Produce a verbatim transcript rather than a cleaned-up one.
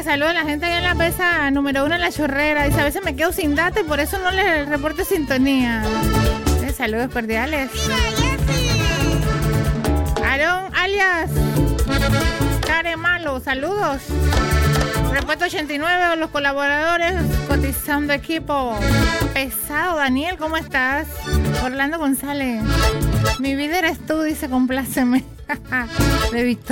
saluda a la gente allá en la mesa número uno en La Chorrera. Dice, a veces me quedo sin data y por eso no les reporto sintonía. Eh, saludos cordiales. Aarón, alias Care Malo, saludos. Repuesto ochenta y nueve, los colaboradores cotizando equipo. Pesado, Daniel, ¿cómo estás? Orlando González. Mi vida eres tú, dice, compláceme. De Victoria.